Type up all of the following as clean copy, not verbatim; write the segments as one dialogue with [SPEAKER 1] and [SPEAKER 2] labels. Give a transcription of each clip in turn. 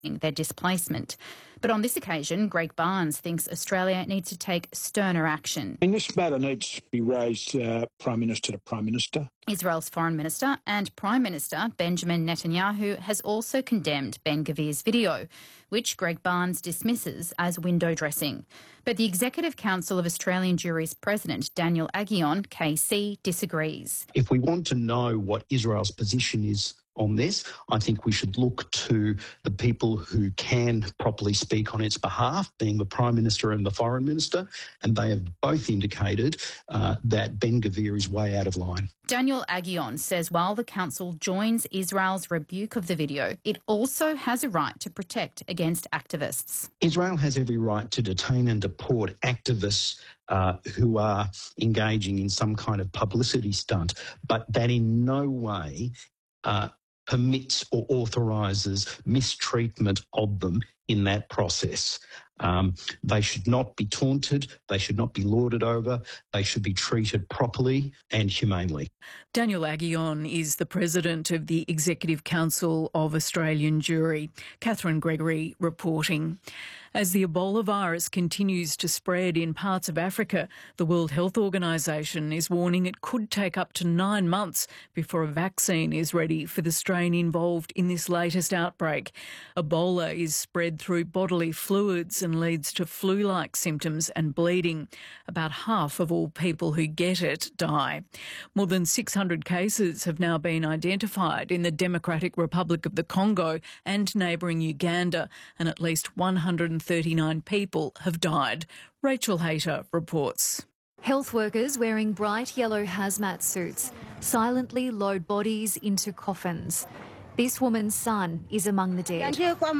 [SPEAKER 1] their displacement. But on this occasion, Greg Barnes thinks Australia needs to take sterner action.
[SPEAKER 2] And this matter needs to be raised Prime Minister to Prime Minister.
[SPEAKER 1] Israel's Foreign Minister and Prime Minister Benjamin Netanyahu has also condemned Ben-Gvir's video, which Greg Barnes dismisses as window dressing. But the Executive Council of Australian Jury's President, Daniel Aghion, KC, disagrees.
[SPEAKER 3] If we want to know what Israel's position is on this, I think we should look to the people who can properly speak on its behalf, being the Prime Minister and the Foreign Minister, and they have both indicated that Ben-Gvir is way out of line.
[SPEAKER 1] Daniel Aghion says while the Council joins Israel's rebuke of the video, it also has a right to protect against activists.
[SPEAKER 3] Israel has every right to detain and deport activists who are engaging in some kind of publicity stunt, but that in no way permits or authorises mistreatment of them in that process. They should not be taunted, they should not be lorded over, they should be treated properly and humanely.
[SPEAKER 4] Daniel Aghion is the President of the Executive Council of Australian Jury. Catherine Gregory reporting. As the Ebola virus continues to spread in parts of Africa, the World Health Organization is warning it could take up to 9 months before a vaccine is ready for the strain involved in this latest outbreak. Ebola is spread through bodily fluids and leads to flu-like symptoms and bleeding. About half of all people who get it die. More than 600 cases have now been identified in the Democratic Republic of the Congo and neighbouring Uganda, and at least 139 people have died. Rachel Hayter reports.
[SPEAKER 5] Health workers wearing bright yellow hazmat suits silently load bodies into coffins. This woman's son is among the dead.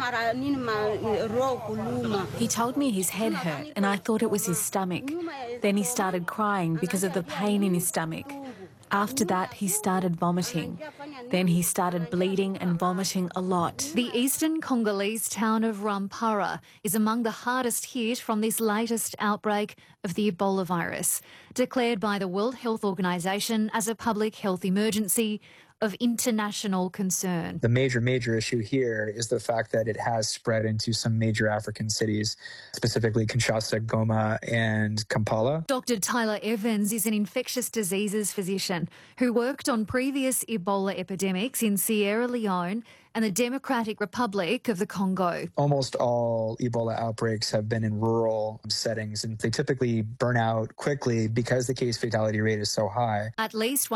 [SPEAKER 6] He told me his head hurt and I thought it was his stomach. Then he started crying because of the pain in his stomach. After that, he started vomiting. Then he started bleeding and vomiting a lot.
[SPEAKER 5] The eastern Congolese town of Rwampara is among the hardest hit from this latest outbreak of the Ebola virus, declared by the World Health Organization as a public health emergency of international concern.
[SPEAKER 7] The major issue here is the fact that it has spread into some major African cities, specifically Kinshasa, Goma, and Kampala.
[SPEAKER 5] Dr. Tyler Evans is an infectious diseases physician who worked on previous Ebola epidemics in Sierra Leone and the Democratic Republic of the Congo.
[SPEAKER 7] Almost all Ebola outbreaks have been in rural settings, and they typically burn out quickly because the case fatality rate is so high.
[SPEAKER 5] At least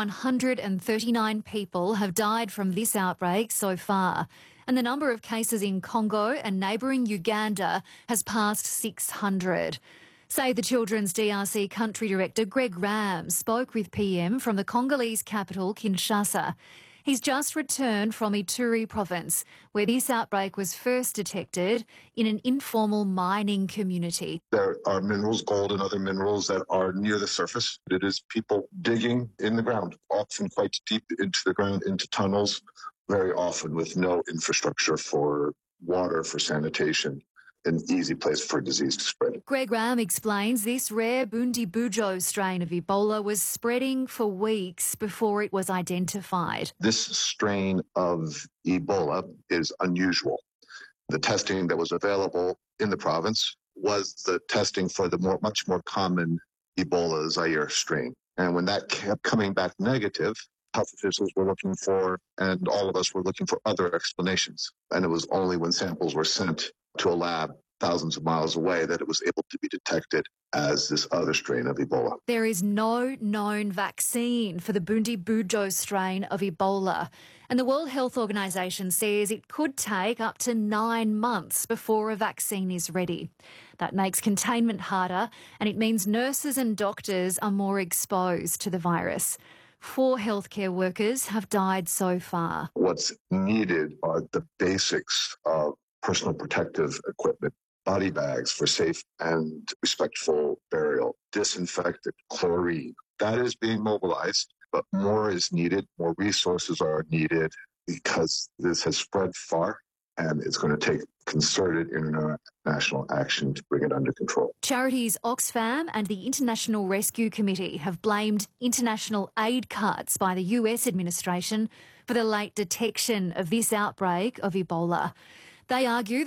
[SPEAKER 5] 139 people have died from this outbreak so far, and the number of cases in Congo and neighbouring Uganda has passed 600. Save the Children's DRC Country Director Greg Ram spoke with PM from the Congolese capital, Kinshasa. He's just returned from Ituri province, where this outbreak was first detected in an informal mining community.
[SPEAKER 8] There are minerals, gold and other minerals that are near the surface. It is people digging in the ground, often quite deep into the ground, into tunnels, very often with no infrastructure for water, for sanitation. An easy place for disease to spread.
[SPEAKER 5] Greg Ram explains this rare Bundibugyo strain of Ebola was spreading for weeks before it was identified.
[SPEAKER 8] This strain of Ebola is unusual. The testing that was available in the province was the testing for the much more common Ebola Zaire strain. And when that kept coming back negative, health officials were looking for, and all of us were looking for other explanations. And it was only when samples were sent to a lab thousands of miles away that it was able to be detected as this other strain of Ebola.
[SPEAKER 5] There is no known vaccine for the Bundibugyo strain of Ebola, and the World Health Organization says it could take up to 9 months before a vaccine is ready. That makes containment harder, and it means nurses and doctors are more exposed to the virus. 4 healthcare workers have died so far.
[SPEAKER 8] What's needed are the basics of personal protective equipment, body bags for safe and respectful burial, disinfectant, chlorine. That is being mobilized, but more is needed, more resources are needed because this has spread far and it's going to take concerted international action to bring it under control.
[SPEAKER 5] Charities Oxfam and the International Rescue Committee have blamed international aid cuts by the US administration for the late detection of this outbreak of Ebola. They argue